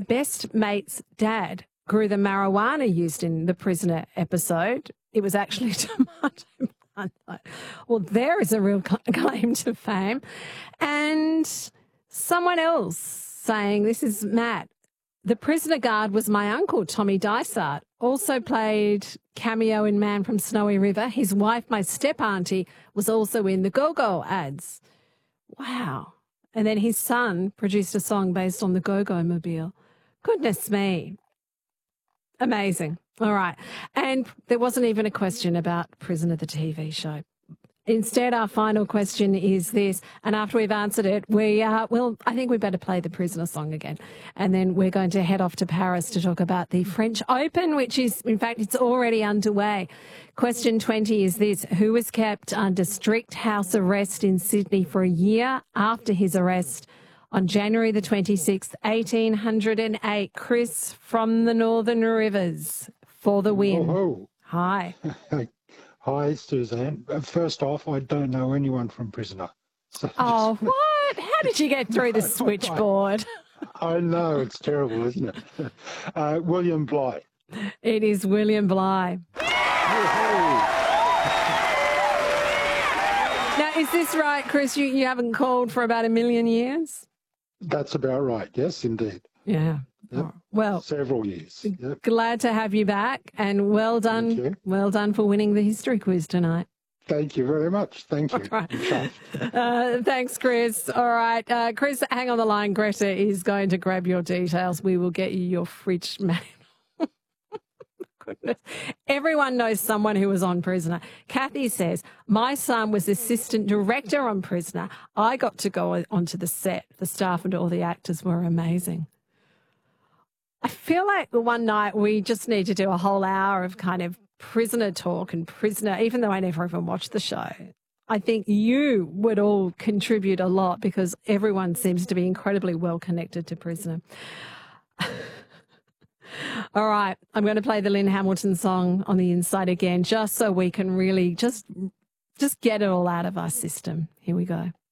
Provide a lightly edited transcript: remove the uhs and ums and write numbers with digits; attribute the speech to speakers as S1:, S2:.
S1: best mate's dad grew the marijuana used in the Prisoner episode. It was actually tomato plant. Well, there is a real claim to fame. And someone else saying, this is Matt, the prisoner guard was my uncle, Tommy Dysart, also played cameo in Man from Snowy River. His wife, my step-auntie, was also in the Go-Go ads. Wow. And then his son produced a song based on the Go-Go Mobile. Goodness me. Amazing. All right. And there wasn't even a question about Prisoner, the TV show. Instead, our final question is this, and after we've answered it, I think we better play the Prisoner song again. And then we're going to head off to Paris to talk about the French Open, which is, in fact, it's already underway. Question 20 is this: who was kept under strict house arrest in Sydney for a year after his arrest on January the 26th, 1808? Chris from the Northern Rivers for the win.
S2: Oh.
S1: Hi.
S2: Hi, Suzanne. First off, I don't know anyone from Prisoner. So
S1: oh, what? How did you get through the switchboard?
S2: I know, it's terrible, isn't it? William Bligh.
S1: It is William Bligh. Now, is this right, Chris? You haven't called for about 1 million years?
S2: That's about right, yes, indeed.
S1: Yeah.
S2: Yep.
S1: Well,
S2: several years. Yep.
S1: Glad to have you back, and well done.
S2: Thank you.
S1: Well done for winning the history quiz tonight.
S2: Thank you very much. Thank you.
S1: All right. Thanks, Chris. All right. Chris, hang on the line. Greta is going to grab your details. We will get you your fridge manual. Goodness. Everyone knows someone who was on Prisoner. Kathy says, my son was assistant director on Prisoner. I got to go onto the set. The staff and all the actors were amazing. I feel like one night we just need to do a whole hour of kind of Prisoner talk and Prisoner, even though I never even watched the show. I think you would all contribute a lot because everyone seems to be incredibly well connected to Prisoner. All right, I'm going to play the Lynn Hamilton song on the inside again, just so we can really just get it all out of our system. Here we go.